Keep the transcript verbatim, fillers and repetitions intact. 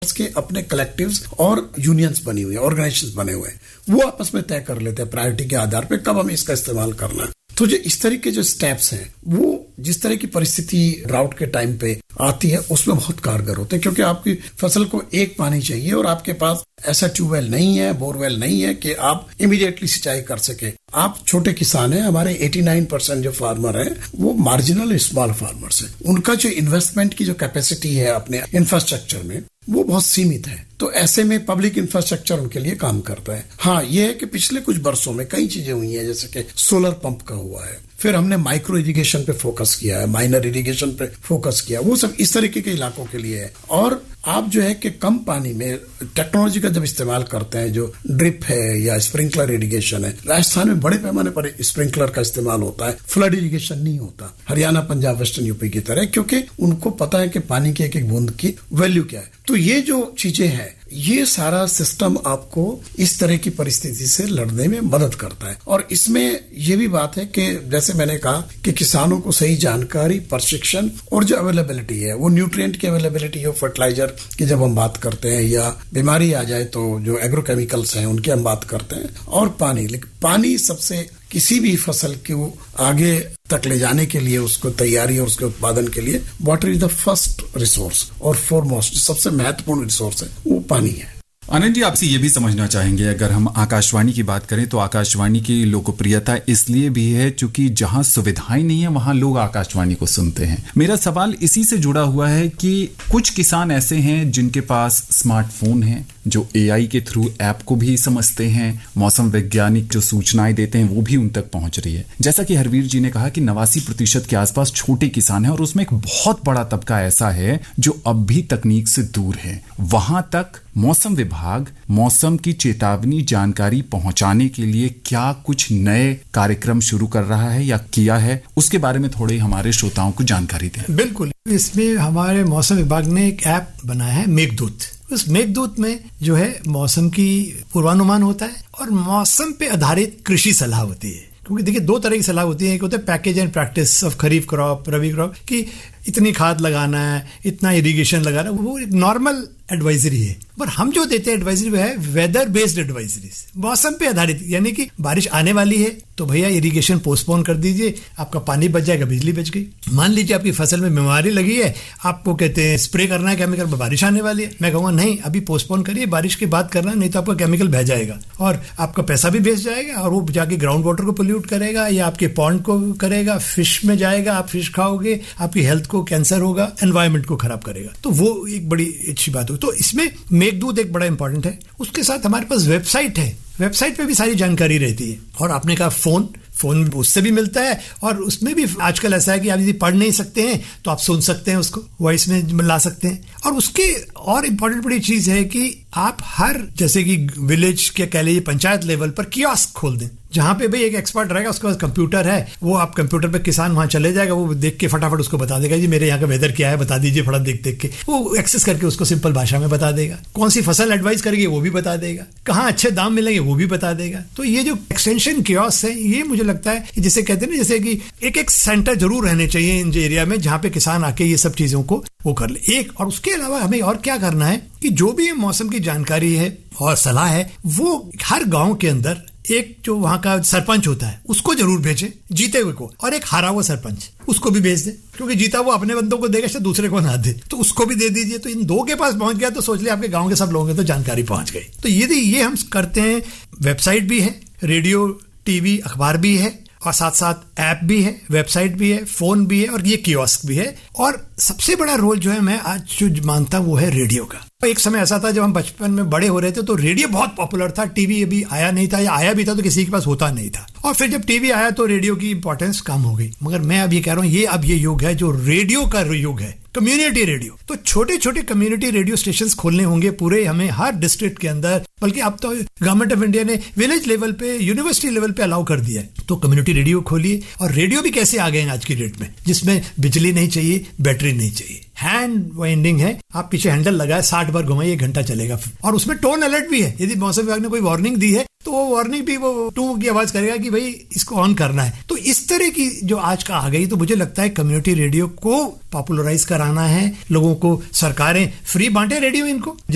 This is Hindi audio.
के अपने कलेक्टिव्स और यूनियंस बनी हुई है, ऑर्गेनाइजेशंस बने हुए हैं, वो आपस में तय कर लेते हैं प्रायोरिटी के आधार पे कब हमें इसका इस्तेमाल करना है। तो जो इस तरह के जो स्टेप्स हैं वो जिस तरह की परिस्थिति ड्राउट के टाइम पे आती है उसमें बहुत कारगर होते हैं, क्योंकि आपकी फसल को एक पानी चाहिए और आपके पास ऐसा ट्यूबवेल नहीं है, बोरवेल नहीं है कि आप इमीडिएटली सिंचाई कर सके। आप छोटे किसान हैं, हमारे नवासी परसेंट जो फार्मर हैं वो मार्जिनल स्मॉल फार्मर्स हैं। उनका जो इन्वेस्टमेंट की जो कैपेसिटी है अपने इंफ्रास्ट्रक्चर में वो बहुत सीमित है। तो ऐसे में पब्लिक इंफ्रास्ट्रक्चर उनके लिए काम करता है। हाँ, ये है कि पिछले कुछ वर्षों में कई चीजें हुई हैं, जैसे कि सोलर पंप का हुआ है, फिर हमने माइक्रो इरिगेशन पे फोकस किया है, माइनर इरिगेशन पे फोकस किया, वो सब इस तरीके के इलाकों के लिए है। और आप जो है कि कम पानी में टेक्नोलॉजी का जब इस्तेमाल करते हैं, जो ड्रिप है या स्प्रिंकलर इरिगेशन है, राजस्थान में बड़े पैमाने पर स्प्रिंकलर का इस्तेमाल होता है, फ्लड इरिगेशन नहीं होता हरियाणा, पंजाब, वेस्टर्न यूपी की तरह, क्योंकि उनको पता है कि पानी की एक एक बूंद की वैल्यू क्या है। तो ये जो चीजें हैं, ये सारा सिस्टम आपको इस तरह की परिस्थिति से लड़ने में मदद करता है। और इसमें यह भी बात है कि जैसे मैंने कहा कि किसानों को सही जानकारी, प्रशिक्षण और जो अवेलेबिलिटी है, वो न्यूट्रिएंट की अवेलेबिलिटी हो, फर्टिलाइजर की जब हम बात करते हैं, या बीमारी आ जाए तो जो एग्रोकेमिकल्स हैं उनकी हम बात करते हैं, और पानी। लेकिन पानी सबसे किसी भी फसल को आगे तक ले जाने के लिए, उसको तैयारी और उसके उत्पादन के लिए water is the first resource और फॉरमोस्ट सबसे महत्वपूर्ण रिसोर्स है वो पानी है। आनंद जी, आपसे ये भी समझना चाहेंगे, अगर हम आकाशवाणी की बात करें तो आकाशवाणी की लोकप्रियता इसलिए भी है क्योंकि जहां सुविधाएं नहीं है वहां लोग आकाशवाणी को सुनते हैं। मेरा सवाल इसी से जुड़ा हुआ है कि कुछ किसान ऐसे हैं जिनके पास स्मार्टफोन है, जो एआई के थ्रू ऐप को भी समझते हैं, मौसम वैज्ञानिक जो सूचनाएं देते हैं वो भी उन तक पहुंच रही है। जैसा कि हरवीर जी ने कहा कि नवासी प्रतिशत के आसपास छोटे किसान हैं और उसमें एक बहुत बड़ा तबका ऐसा है जो अब भी तकनीक से दूर है। वहां तक मौसम विभाग मौसम की चेतावनी जानकारी पहुंचाने के लिए क्या कुछ नए कार्यक्रम शुरू कर रहा है या किया है, उसके बारे में थोड़ी हमारे श्रोताओं को जानकारी दें। बिल्कुल, इसमें हमारे मौसम विभाग ने एक ऐप बनाया है मेघदूत। उस मेघदूत में जो है मौसम की पूर्वानुमान होता है और मौसम पे आधारित कृषि सलाह होती है। क्योंकि देखिए दो तरह की सलाह होती है, एक होता है package and practice of kharif crop, rabi crop, कि इतनी खाद लगाना है, इतना इरिगेशन लगाना है, वो एक नॉर्मल एडवाइजरी है। पर हम जो देते हैं एडवाइजरी वो है वेदर बेस्ड एडवाइजरी, मौसम पे आधारित, यानी कि बारिश आने वाली है तो भैया इरिगेशन पोस्टपोन कर दीजिए, आपका पानी बच जाएगा, बिजली बच गई। मान लीजिए आपकी फसल में बीमारी लगी है, आपको कहते हैं स्प्रे करना है केमिकल, बारिश आने वाली है, मैं कहूँगा नहीं अभी पोस्टपोन करिए, बारिश के बाद करना, नहीं तो आपका केमिकल बह जाएगा और आपका पैसा भी बेच जाएगा और वो जाके ग्राउंड वाटर को पोल्यूट करेगा या आपके पॉन्ड को करेगा, फिश में जाएगा, आप फिश खाओगे, आपकी हेल्थ को कैंसर होगा, एनवायरमेंट को खराब करेगा। तो वो एक बड़ी अच्छी बात हो। तो इसमें मेघदूत एक बड़ा इंपॉर्टेंट है। उसके साथ हमारे पास वेबसाइट है, वेबसाइट पे भी सारी जानकारी रहती है। और आपने कहा फोन, फोन उससे भी मिलता है और उसमें भी आजकल ऐसा है कि आप यदि पढ़ नहीं सकते हैं तो आप सुन सकते हैं, उसको वॉइस में ला सकते हैं। और उसके और इम्पोर्टेंट बड़ी चीज है कि आप हर, जैसे कि विलेज के कह लीजिए पंचायत लेवल पर कियोस्क खोल दें, जहां पे भाई एक एक्सपर्ट रहेगा, उसके पास कंप्यूटर है, वो आप कंप्यूटर पे किसान वहां चले जाएगा, वो देख के फटाफट उसको बता देगा, जी मेरे यहाँ का वेदर क्या है बता दीजिए, फटाफट देख देख के वो एक्सेस करके उसको सिंपल भाषा में बता देगा। कौन सी फसल एडवाइस करेगी वो भी बता देगा, कहाँ अच्छे दाम मिलेंगे वो भी बता देगा। तो ये जो एक्सटेंशन कियोस्क है, ये मुझे लगता है जिसे कहते हैं ना, जैसे कि एक एक सेंटर जरूर रहने चाहिए इन एरिया में जहां पे किसान आके ये सब चीजों को वो कर ले। एक, और उसके अलावा हमें और क्या करना है कि जो भी मौसम की जानकारी है और सलाह है वो हर गांव के अंदर एक जो वहां का सरपंच होता है उसको जरूर भेजें, जीते हुए को, और एक हारा हुआ सरपंच उसको भी भेज दे, क्योंकि जीता वो अपने बंदों को देगा, शायद दूसरे को ना दे, तो उसको भी दे दीजिए। तो इन दो के पास पहुंच गया तो सोच लिया आपके गांव के सब लोगों के तो जानकारी पहुंच गई। तो यदि ये हम करते हैं, वेबसाइट भी है, रेडियो, टीवी, अखबार भी है, और साथ साथ ऐप भी है, वेबसाइट भी है, फोन भी है और ये कियोस्क भी है। और सबसे बड़ा रोल जो है मैं आज जो मानता हूं वो है रेडियो का। एक समय ऐसा था जब हम बचपन में बड़े हो रहे थे तो रेडियो बहुत पॉपुलर था, टीवी अभी आया नहीं था, या आया भी था तो किसी के पास होता नहीं था। और फिर जब टीवी आया तो रेडियो की इंपॉर्टेंस कम हो गई। मगर मैं अब ये कह रहा हूं, ये अब ये युग है जो रेडियो का युग है, कम्युनिटी रेडियो। तो छोटे छोटे कम्युनिटी रेडियो स्टेशंस खोलने होंगे पूरे हमें हर डिस्ट्रिक्ट के अंदर, बल्कि अब तो गवर्नमेंट ऑफ इंडिया ने विलेज लेवल पे, यूनिवर्सिटी लेवल पे अलाउ कर दिया है। तो कम्युनिटी रेडियो खोलिए। और रेडियो भी कैसे आ गए हैं आज की डेट में, जिसमें बिजली नहीं चाहिए, बैटरी नहीं चाहिए, हैंड वाइंडिंग है, आप पीछे हैंडल लगाए साठ बार घुमाइए, एक घंटा चलेगा। और उसमें टोन अलर्ट भी है, यदि मौसम विभाग ने कोई वार्निंग दी है तो वो वार्निंग भी वो टू की आवाज करेगा कि भाई इसको ऑन करना है। तो इस तरह की जो आज का आ गई, तो मुझे लगता है कम्युनिटी रेडियो को पॉपुलराइज कराना है, लोगों को, सरकारें फ्री बांटे रेडियो इनको।